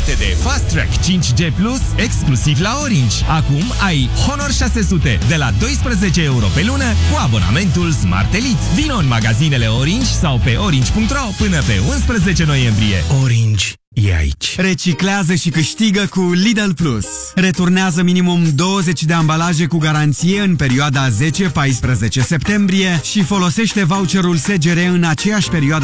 Bucură-te de Fast Track 5G Plus exclusiv la Orange. Acum ai Honor 600 de la 12 euro pe lună cu abonamentul Smart Elite. Vino în magazinele Orange sau pe orange.ro până pe 11 noiembrie. Orange e aici. Reciclează și câștigă cu Lidl Plus. Returnează minimum 20 de ambalaje cu garanție în perioada 10-14 septembrie și folosește voucherul SGR în aceeași perioadă